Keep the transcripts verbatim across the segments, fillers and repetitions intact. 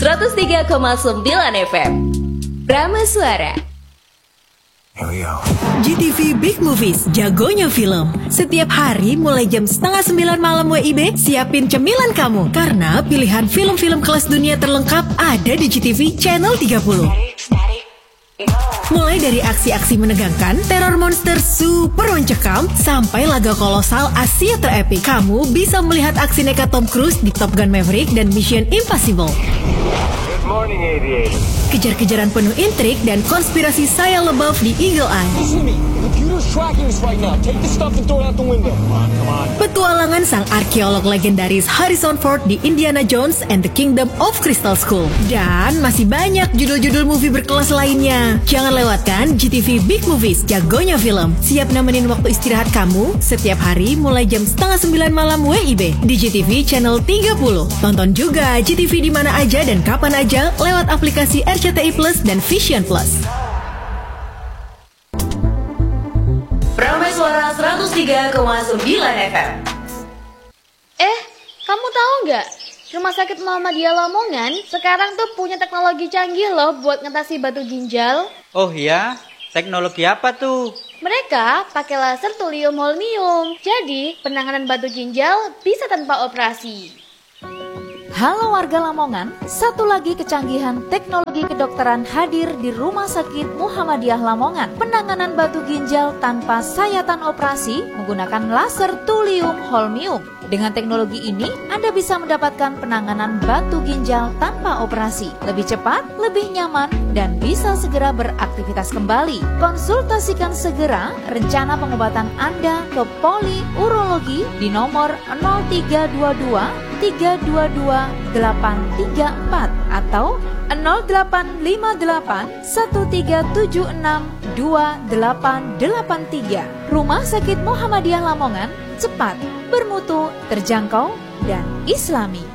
seratus tiga koma sembilan F M Prama Suara. G T V Big Movies, jagonya film. Setiap hari mulai jam setengah sembilan malam W I B, siapin cemilan kamu. Karena pilihan film-film kelas dunia terlengkap ada di G T V Channel tiga puluh. Mulai dari aksi-aksi menegangkan, teror monster super mencekam, sampai laga kolosal Asia terepik. Kamu bisa melihat aksi nekat Tom Cruise di Top Gun Maverick dan Mission Impossible. Good morning, aviator. Kejar-kejaran penuh intrik dan konspirasi Shia LaBeouf di Eagle Eye. Listen to me. The computer's tracking us right now. Take the stuff and throw it out the window. Come on, come on. Petualangan sang arkeolog legendaris Harrison Ford di Indiana Jones and the Kingdom of Crystal Skull. Dan masih banyak judul-judul movie berkelas lainnya. Jangan lewatkan G T V Big Movies, jagonya film. Siap nemenin waktu istirahat kamu setiap hari mulai jam setengah sembilan malam W I B di G T V Channel tiga puluh. Tonton juga G T V di mana aja dan kapan aja lewat aplikasi R C T I Plus dan Vision Plus. Prama Suara seratus tiga koma sembilan F M. Eh, kamu tahu nggak? Rumah Sakit Muhammadiyah Lamongan sekarang tuh punya teknologi canggih loh buat ngatasi batu ginjal. Oh iya? Teknologi apa tuh? Mereka pakai laser thulium holmium. Jadi, penanganan batu ginjal bisa tanpa operasi. Halo warga Lamongan, satu lagi kecanggihan teknologi kedokteran hadir di Rumah Sakit Muhammadiyah Lamongan. Penanganan batu ginjal tanpa sayatan operasi menggunakan laser thulium holmium. Dengan teknologi ini, Anda bisa mendapatkan penanganan batu ginjal tanpa operasi. Lebih cepat, lebih nyaman, dan bisa segera beraktivitas kembali. Konsultasikan segera rencana pengobatan Anda ke Poli Urologi di nomor nol tiga dua dua tiga dua dua delapan tiga empat atau nol delapan lima delapan satu tiga tujuh enam dua delapan delapan tiga. Rumah Sakit Muhammadiyah Lamongan, cepat, bermutu, terjangkau, dan islami.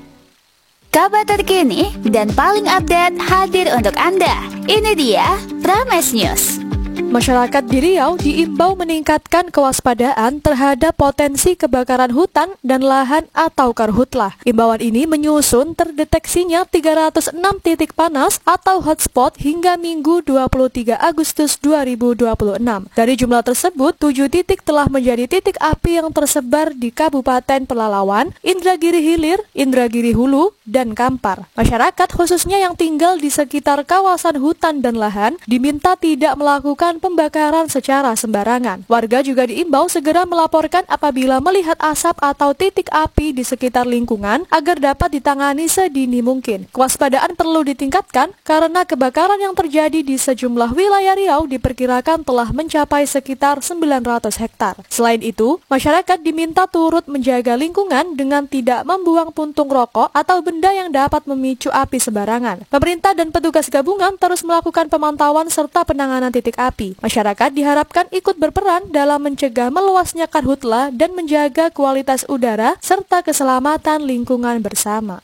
Kabar terkini dan paling update hadir untuk Anda. Ini dia Prames News. Masyarakat di Riau diimbau meningkatkan kewaspadaan terhadap potensi kebakaran hutan dan lahan atau karhutlah. Imbauan ini menyusun terdeteksinya tiga ratus enam titik panas atau hotspot hingga Minggu dua puluh tiga Agustus dua ribu dua puluh enam. Dari jumlah tersebut, tujuh titik telah menjadi titik api yang tersebar di Kabupaten Pelalawan, Indragiri Hilir, Indragiri Hulu, dan Kampar. Masyarakat khususnya yang tinggal di sekitar kawasan hutan dan lahan diminta tidak melakukan pembakaran secara sembarangan. Warga juga diimbau segera melaporkan apabila melihat asap atau titik api di sekitar lingkungan agar dapat ditangani sedini mungkin. Kewaspadaan perlu ditingkatkan karena kebakaran yang terjadi di sejumlah wilayah Riau diperkirakan telah mencapai sekitar sembilan ratus hektar. Selain itu, masyarakat diminta turut menjaga lingkungan dengan tidak membuang puntung rokok atau benda yang dapat memicu api sembarangan. Pemerintah dan petugas gabungan terus melakukan pemantauan serta penanganan titik api. Masyarakat diharapkan ikut berperan dalam mencegah meluasnya karhutla dan menjaga kualitas udara serta keselamatan lingkungan bersama.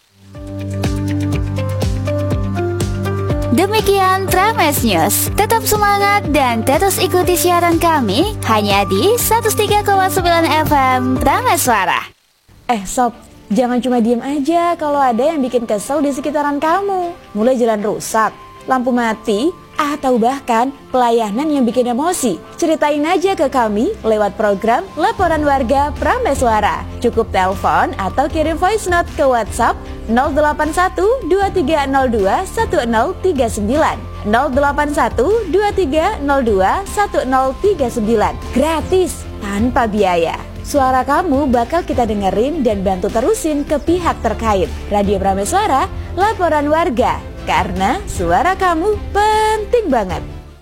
Demikian Prames News. Tetap semangat dan terus ikuti siaran kami hanya di seratus tiga koma sembilan F M Prames Suara. Eh sob, jangan cuma diem aja kalau ada yang bikin kesel di sekitaran kamu. Mulai jalan rusak, lampu mati, atau bahkan pelayanan yang bikin emosi. Ceritain aja ke kami lewat program Laporan Warga Prames Suara. Cukup telepon atau kirim voice note ke WhatsApp nol delapan satu dua tiga nol dua satu nol tiga sembilan nol delapan satu dua tiga nol dua satu nol tiga sembilan. Gratis, tanpa biaya. Suara kamu bakal kita dengerin dan bantu terusin ke pihak terkait. Radio Prames Suara, Laporan Warga. Karena suara kamu penting banget.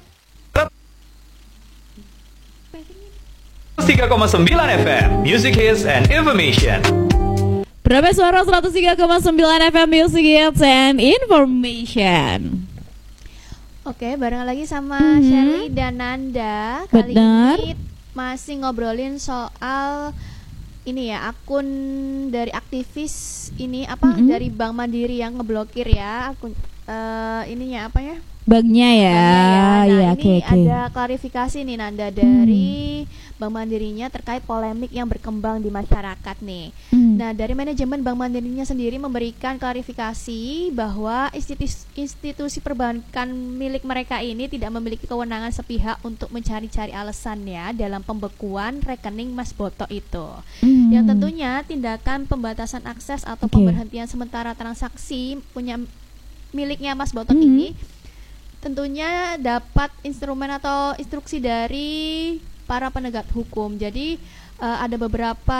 seratus tiga koma sembilan F M Music Hits and Information. Prames Suara seratus tiga koma sembilan F M Music Hits and Information. Oke, bareng lagi sama mm-hmm. Sherly dan Nanda. Kali Benar. ini masih ngobrolin soal ini ya, akun dari aktivis ini apa mm-hmm. dari Bank Mandiri yang ngeblokir ya akun uh, ininya apa ya? banknya ya. Nah, ya, ini okay, okay. ada klarifikasi nih Nanda dari hmm. Bank Mandirinya terkait polemik yang berkembang di masyarakat nih. Hmm. Nah, dari manajemen Bank Mandirinya sendiri memberikan klarifikasi bahwa institusi, institusi perbankan milik mereka ini tidak memiliki kewenangan sepihak untuk mencari-cari alasannya dalam pembekuan rekening Mas Boto itu. Hmm. Yang tentunya tindakan pembatasan akses atau okay. pemberhentian sementara transaksi punya miliknya Mas Boto hmm. ini tentunya dapat instrumen atau instruksi dari para penegak hukum. Jadi uh, ada beberapa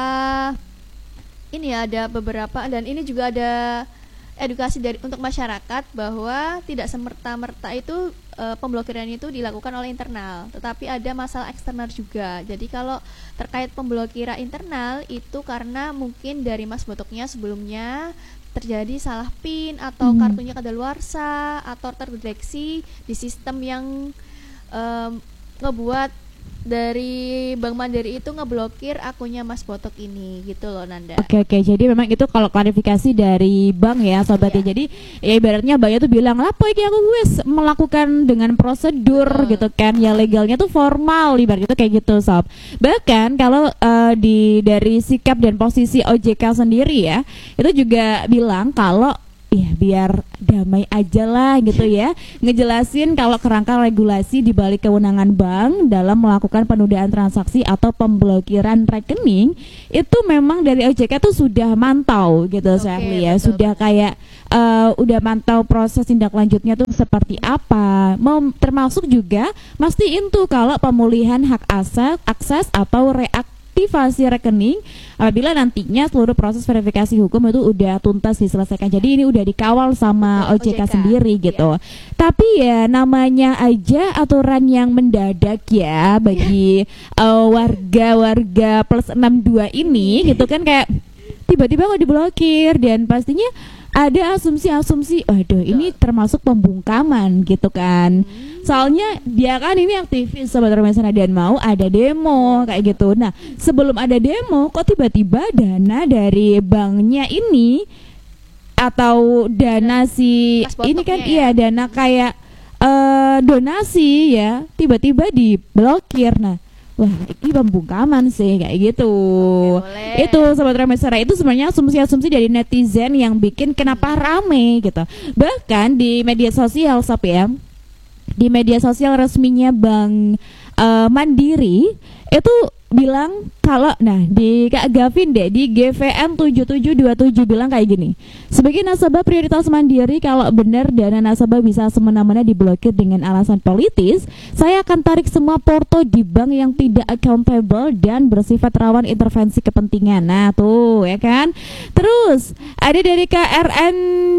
ini ya, ada beberapa dan ini juga ada edukasi dari untuk masyarakat bahwa tidak semerta-merta itu uh, pemblokiran itu dilakukan oleh internal, tetapi ada masalah eksternal juga. Jadi kalau terkait pemblokiran internal itu karena mungkin dari Mas Botoknya sebelumnya terjadi salah PIN atau hmm. kartunya kadaluarsa atau terdeteksi di sistem yang um, ngebuat dari Bank Mandiri itu ngeblokir akunnya Mas Botok ini gitu loh Nanda. Oke oke, jadi memang itu kalau klarifikasi dari bank ya sobatnya. Yeah. Jadi ya ibaratnya banknya tuh bilang lah poin yang wis melakukan dengan prosedur uh. gitu kan, ya legalnya tuh formal ibaratnya tuh kayak gitu sob. Bahkan kalau uh, di dari sikap dan posisi O J K sendiri ya, itu juga bilang kalau ya biar damai aja lah gitu ya, ngejelasin kalau kerangka regulasi di balik kewenangan bank dalam melakukan penundaan transaksi atau pemblokiran rekening itu memang dari O J K tuh sudah mantau gitu okay, Shirley ya, betul, sudah betul. kayak uh, udah mantau proses tindak lanjutnya tuh seperti apa, mau termasuk juga mastiin tuh kalau pemulihan hak akses, akses atau reaktivasi aktivasi rekening apabila nantinya seluruh proses verifikasi hukum itu udah tuntas diselesaikan. Jadi ini udah dikawal sama O J K, O J K sendiri gitu. Iya. Tapi ya namanya aja aturan yang mendadak ya bagi uh, warga-warga plus enam dua ini gitu kan, kayak tiba-tiba kok diblokir dan pastinya ada asumsi-asumsi, waduh ini termasuk pembungkaman gitu kan. Hmm. Soalnya dia kan ini aktivis Sobat Romesana dan mau ada demo kayak gitu. Nah sebelum ada demo kok tiba-tiba dana dari banknya ini atau dana si ini kan ya? Iya dana kayak uh, donasi ya tiba-tiba diblokir. Nah wah, ini pembungkaman sih kayak gitu. Oke, itu Sobat Ramesara, itu sebenarnya asumsi-asumsi dari netizen yang bikin kenapa rame gitu. Bahkan di media sosial Sob ya, di media sosial resminya Bank uh, Mandiri itu bilang kalau nah di Kak Gavin deh di G V N tujuh tujuh dua tujuh bilang kayak gini. Sebagai nasabah prioritas Mandiri, kalau benar dana nasabah bisa semena-mena diblokir dengan alasan politis, saya akan tarik semua porto di bank yang tidak accountable dan bersifat rawan intervensi kepentingan. Nah tuh ya kan. Terus ada dari K R N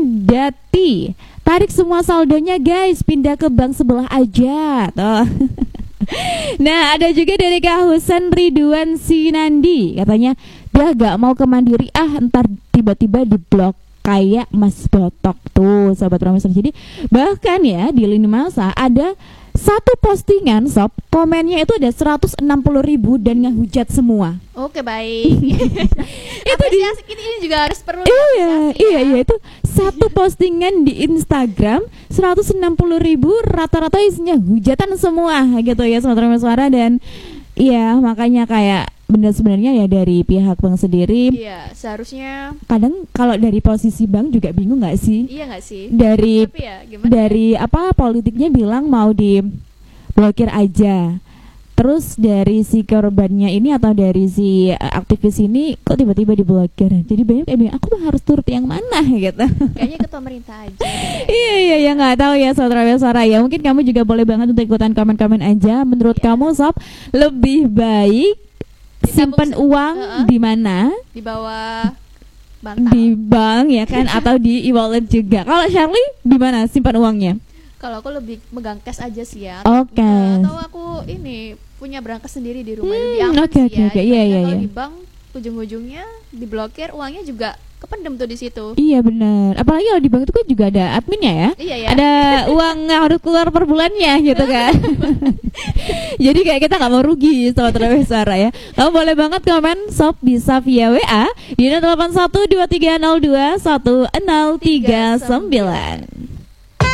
Dati, tarik semua saldonya guys, pindah ke bank sebelah aja. Tuh. Nah ada juga dari Kak Husen Ridwan Sinandi, katanya dia gak mau ke Mandiri ah ntar tiba-tiba diblok kayak Mas Botok tuh Sobat Romesana. Jadi bahkan ya di lini masa ada satu postingan sob, komennya itu ada seratus enam puluh ribu dan ngehujat semua. Oke baik. Itu di ini, ini juga harus perlu. Iya iya iya itu satu postingan di Instagram seratus enam puluh ribu, rata-rata isinya hujatan semua gitu ya Sobat Romesana. Dan iya makanya kayak benar sebenarnya ya dari pihak bank sendiri. Iya seharusnya. Kadang kalau dari posisi bank juga bingung nggak sih? Iya nggak sih. Dari ya, dari ya? apa politiknya bilang mau diblokir aja. Terus dari si korbannya ini atau dari si aktivis ini kok tiba-tiba diblokir. Jadi banyak yang bilang aku mah harus turut yang mana gitu. Kayaknya ke pemerintah aja. Iya iya ya nggak tahu ya Sobat Ramesara ya. Mungkin kamu juga boleh banget untuk ikutan komen-komen aja. Menurut iya. kamu Sob lebih baik simpan uang uh-uh. di mana? Di bawah bantal. Di bank ya kan atau di e-wallet juga. Kalau Shirley di mana simpan uangnya? Kalau aku lebih megang cash aja sih ya. Oke. Okay. Atau aku ini punya berangkas sendiri di rumah, hmm, lebih aman okay, sih okay, ya. Okay. Iya, iya, kalau iya. di bank ujung-ujungnya diblokir, uangnya juga kependem tuh di situ. Iya benar. Apalagi kalau di bank itu kan juga ada adminnya ya. Iya ya. Ada uang yang harus keluar per bulannya gitu kan. Jadi kayak kita nggak mau rugi Sobat Ramesara ya. Kamu boleh banget komen sob bisa via W A di nol delapan satu dua tiga nol dua satu nol tiga sembilan.